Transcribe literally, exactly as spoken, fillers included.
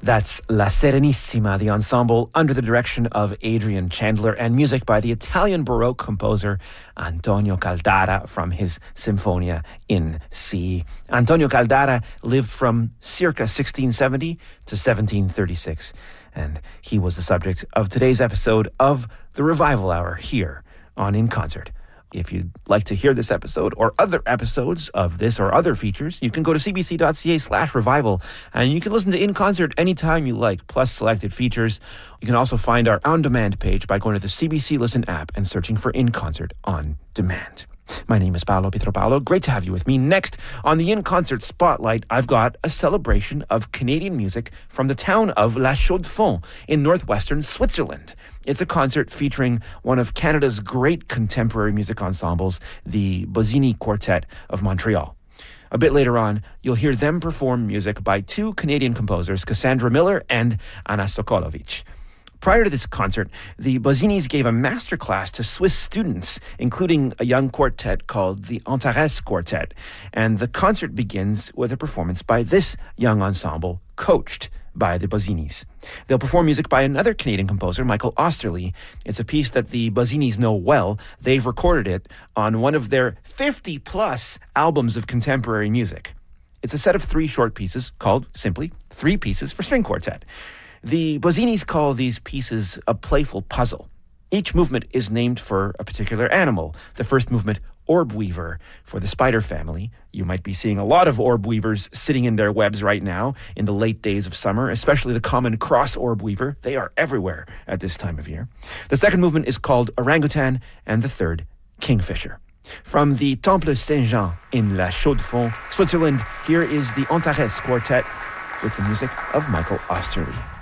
That's La Serenissima, the ensemble under the direction of Adrian Chandler, and music by the Italian Baroque composer Antonio Caldara from his Sinfonia in C. Antonio Caldara lived from circa sixteen seventy to seventeen thirty-six, and he was the subject of today's episode of the Revival Hour here on In Concert. If you'd like to hear this episode or other episodes of this or other features, you can go to cbc.ca slash revival and you can listen to In Concert anytime you like, plus selected features. You can also find our on-demand page by going to the C B C Listen app and searching for In Concert on demand. My name is Paolo Pietropalo. Great to have you with me. Next, on the In Concert Spotlight, I've got a celebration of Canadian music from the town of La Chaux-de-Fonds in northwestern Switzerland. It's a concert featuring one of Canada's great contemporary music ensembles, the Bozzini Quartet of Montreal. A bit later on, you'll hear them perform music by two Canadian composers, Cassandra Miller and Anna Sokolovic. Prior to this concert, the Bozzinis gave a masterclass to Swiss students, including a young quartet called the Antares Quartet. And the concert begins with a performance by this young ensemble, coached by the Bozzinis. They'll perform music by another Canadian composer, Michael Osterly. It's a piece that the Bozzinis know well. They've recorded it on one of their fifty-plus albums of contemporary music. It's a set of three short pieces called, simply, Three Pieces for String Quartet. The Bozzinis call these pieces a playful puzzle. Each movement is named for a particular animal. The first movement, Orb Weaver, for the spider family. You might be seeing a lot of orb weavers sitting in their webs right now in the late days of summer, especially the common cross orb weaver. They are everywhere at this time of year. The second movement is called Orangutan, and the third, Kingfisher. From the Temple Saint-Jean in La Chaux-de-Fonds, Switzerland, here is the Antares Quartet with the music of Michael Osterly.